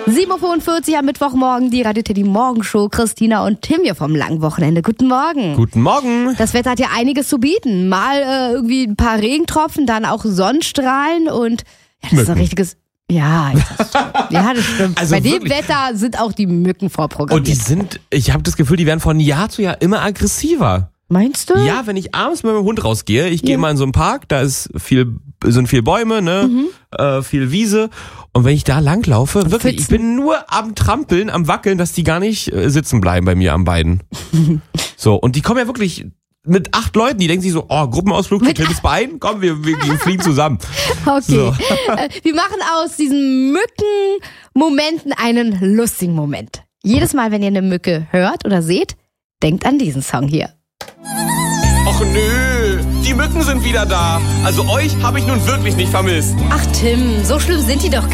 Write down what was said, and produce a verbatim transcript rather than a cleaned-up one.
sieben Uhr fünfundvierzig am Mittwochmorgen, die Radio Teddy Morgenshow. Christina und Tim hier vom langen Wochenende. Guten Morgen. Guten Morgen. Das Wetter hat ja einiges zu bieten. Mal äh, irgendwie ein paar Regentropfen, dann auch Sonnenstrahlen und ja, das ist ein richtiges... Ja, das stimmt. Ja, das stimmt. Also Bei dem wirklich. Wetter sind auch die Mücken vorprogrammiert. Und die sind, ich habe das Gefühl, die werden von Jahr zu Jahr immer aggressiver. Meinst du? Ja, wenn ich abends mit meinem Hund rausgehe, ich Ja. gehe mal in so einen Park, da ist viel, sind viel Bäume, ne, Mhm. äh, viel Wiese. Und wenn ich da langlaufe, wirklich, ich Pfützen. bin nur am Trampeln, am Wackeln, dass die gar nicht äh, sitzen bleiben bei mir am Beinen. So, und die kommen ja wirklich mit acht Leuten, die denken sich so, oh, Gruppenausflug zu Tildes Bein, komm, wir, wir gehen fliegen zusammen. Okay. So. Äh, Wir machen aus diesen Mückenmomenten einen lustigen Moment. Jedes Mal, wenn ihr eine Mücke hört oder seht, denkt an diesen Song hier. Och nö, die Mücken sind wieder da. Also euch habe ich nun wirklich nicht vermisst. Ach Tim, so schlimm sind die doch gar